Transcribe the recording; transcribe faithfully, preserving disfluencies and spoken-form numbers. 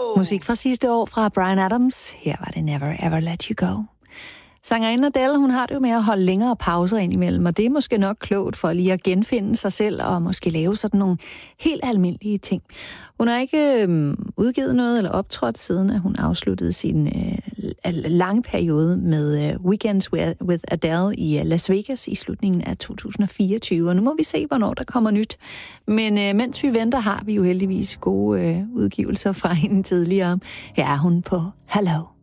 Musik fra sidste år fra Bryan Adams. Her var det Never Ever Let You Go. Sangerinden Adele, hun har det jo med at holde længere pauser indimellem, og det er måske nok klogt for lige at genfinde sig selv og måske lave sådan nogle helt almindelige ting. Hun har ikke øh, udgivet noget eller optrådt siden, at hun afsluttede sin øh, lange periode med øh, Weekends with Adele i Las Vegas i slutningen af to tusind og fireogtyve. Og nu må vi se, hvornår der kommer nyt. Men øh, mens vi venter, har vi jo heldigvis gode øh, udgivelser fra hende tidligere. Her er hun på Hello.